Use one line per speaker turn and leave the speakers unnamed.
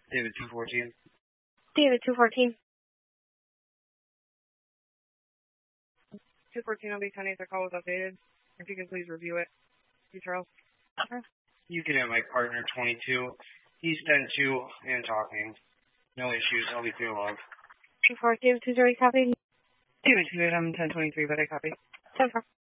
David 214.
David 214.
214 will be 10 8. The call was updated. If you can please review it. Charles.
Okay.
You can have my partner 22. He's 10-2 and talking. No issues. I'll be through log.
2-4, David 2-0, copy.
David 2-8, I'm 1023, but I copy.
10-4.